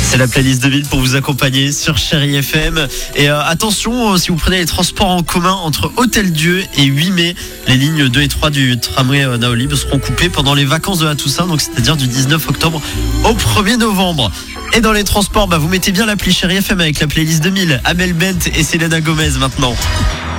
C'est la playlist 2000 pour vous accompagner sur Chérie FM. Et attention, si vous prenez les transports en commun entre Hôtel-Dieu et 8 mai, les lignes 2 et 3 du tramway Naolib seront coupées pendant les vacances de la Toussaint, donc c'est-à-dire du 19 octobre au 1er novembre. Et dans les transports, vous mettez bien l'appli Chérie FM avec la playlist 2000. Amel Bent et Selena Gomez maintenant.